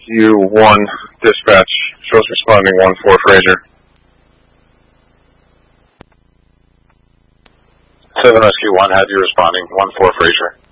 Rescue 1 dispatch. Shows responding 1-4 Fraser. 7 Rescue 1 had you responding 1-4 Fraser.